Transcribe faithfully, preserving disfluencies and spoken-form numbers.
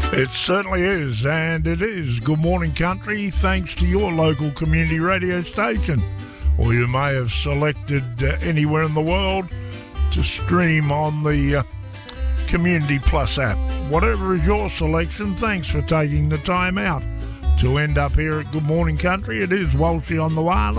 It certainly is, and it is Good Morning Country, thanks to your local community radio station. Or you may have selected uh, anywhere in the world to stream on the uh, Community Plus app. Whatever is your selection, thanks for taking the time out to end up here at Good Morning Country. It is Walshy on the wireless.